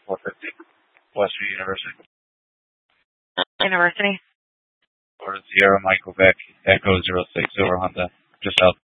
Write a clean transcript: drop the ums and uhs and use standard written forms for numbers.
450. Westview University. University. Or Sierra Mike Quebec Echo 06 over Honda. Just out.